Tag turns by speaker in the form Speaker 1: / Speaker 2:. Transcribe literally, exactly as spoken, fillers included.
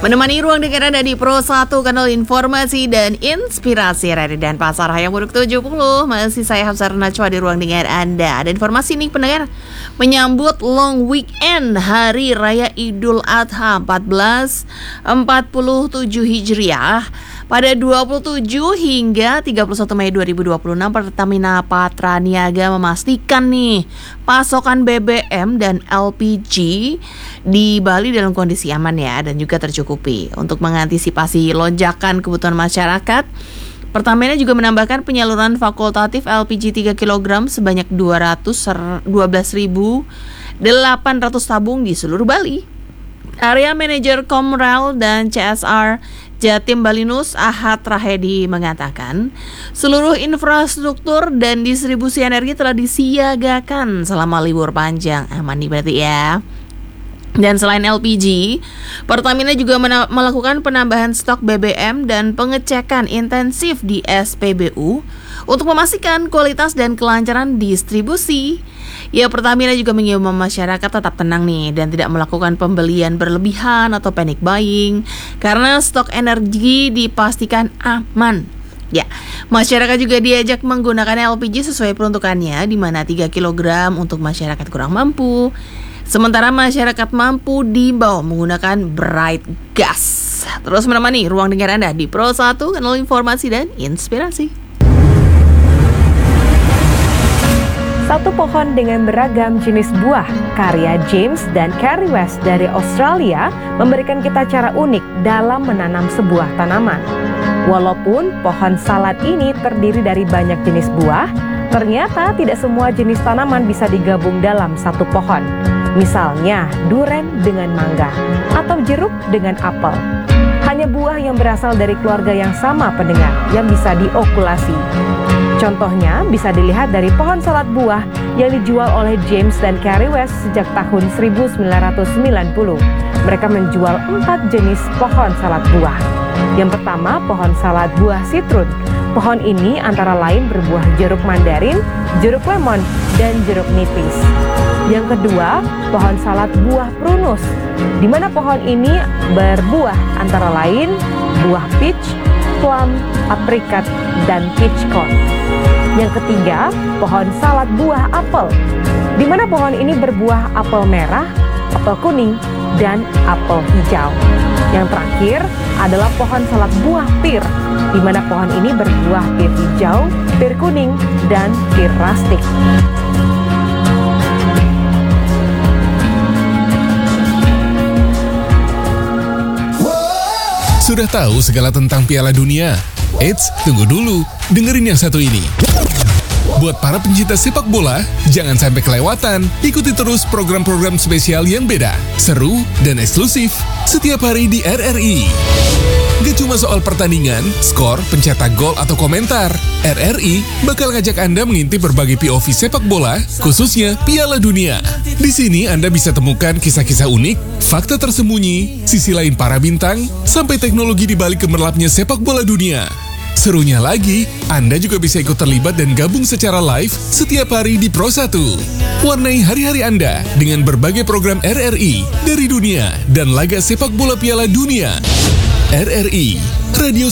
Speaker 1: Menemani ruang dengar Anda di Pro satu, kanal informasi dan inspirasi Radio dan Pasar Hayang Buruk tujuh puluh. Masih saya Hafsar Najwa di ruang dengar Anda. Ada informasi nih pendengar, menyambut long weekend Hari Raya Idul Adha seribu empat ratus empat puluh tujuh Hijriah pada dua puluh tujuh hingga tiga puluh satu Mei dua ribu dua puluh enam, Pertamina Patraniaga memastikan nih pasokan B B M dan L P G di Bali dalam kondisi aman ya, dan juga tercukupi. Untuk mengantisipasi lonjakan kebutuhan masyarakat, Pertamina juga menambahkan penyaluran fakultatif L P G tiga kilogram sebanyak dua ratus dua belas ribu delapan ratus tabung di seluruh Bali. Area Manajer Komral dan C S R Jatim Balinus Ahad Rahedi mengatakan seluruh infrastruktur dan distribusi energi telah disiagakan selama libur panjang. Aman nih berarti ya. Dan selain L P G, Pertamina juga mena- melakukan penambahan stok B B M dan pengecekan intensif di S P B U untuk memastikan kualitas dan kelancaran distribusi. Ya, Pertamina juga mengimbau masyarakat tetap tenang nih dan tidak melakukan pembelian berlebihan atau panic buying karena stok energi dipastikan aman. Ya, masyarakat juga diajak menggunakan L P G sesuai peruntukannya, di mana tiga kilogram untuk masyarakat kurang mampu. Sementara masyarakat mampu dibawa menggunakan Bright Gas. Terus menemani ruang dengar Anda di Pro satu, kanal informasi dan inspirasi.
Speaker 2: Satu pohon dengan beragam jenis buah, karya James dan Carrie West dari Australia, memberikan kita cara unik dalam menanam sebuah tanaman. Walaupun pohon salad ini terdiri dari banyak jenis buah, ternyata tidak semua jenis tanaman bisa digabung dalam satu pohon. Misalnya duren dengan mangga atau jeruk dengan apel. Hanya buah yang berasal dari keluarga yang sama pendengar yang bisa diokulasi. Contohnya bisa dilihat dari pohon salad buah yang dijual oleh James dan Carrie West sejak tahun seribu sembilan ratus sembilan puluh. Mereka menjual empat jenis pohon salad buah. Yang pertama, pohon salad buah sitrun. Pohon ini antara lain berbuah jeruk mandarin, jeruk lemon, dan jeruk nipis. Yang kedua, pohon salad buah prunus, di mana pohon ini berbuah antara lain buah peach, plum, apricot, dan peach cone. Yang ketiga, pohon salad buah apel, di mana pohon ini berbuah apel merah, apel kuning, dan apel hijau. Yang terakhir adalah pohon salad buah pir, di mana pohon ini berbuah pir hijau, pir kuning, dan pir rustic.
Speaker 3: Sudah tahu segala tentang Piala Dunia? Eits, tunggu dulu, dengerin yang satu ini. Buat para pencinta sepak bola, jangan sampai kelewatan. Ikuti terus program-program spesial yang beda, seru, dan eksklusif setiap hari di R R I. Gak cuma soal pertandingan, skor, pencetak gol, atau komentar. R R I bakal ngajak Anda mengintip berbagai P O V sepak bola, khususnya Piala Dunia. Di sini Anda bisa temukan kisah-kisah unik, fakta tersembunyi, sisi lain para bintang, sampai teknologi di balik gemerlapnya sepak bola dunia. Serunya lagi, Anda juga bisa ikut terlibat dan gabung secara live setiap hari di Pro satu. Warnai hari-hari Anda dengan berbagai program R R I dari dunia dan laga sepak bola Piala Dunia. R R I, radio